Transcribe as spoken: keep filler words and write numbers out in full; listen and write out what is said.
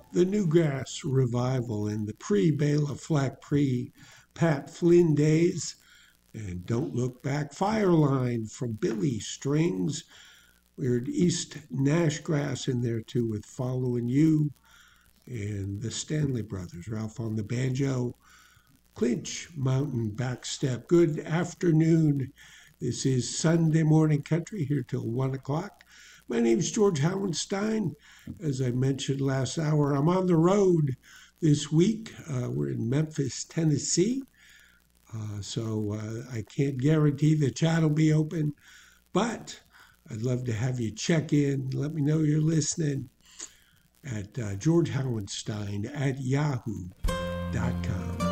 the Newgrass Revival in the pre-Bela Flack, pre-Pat Flynn days. And Don't Look Back, Fireline from Billy Strings. We heard East Nashgrass in there too with Following You. And the Stanley Brothers, Ralph on the banjo. Clinch Mountain Backstep. Good afternoon. This is Sunday Morning Country here till one o'clock. My name is George Howenstein. As I mentioned last hour, I'm on the road this week. Uh, we're in Memphis, Tennessee. Uh, so uh, I can't guarantee the chat will be open, but I'd love to have you check in. Let me know you're listening at uh, George Howenstein at yahoo dot com.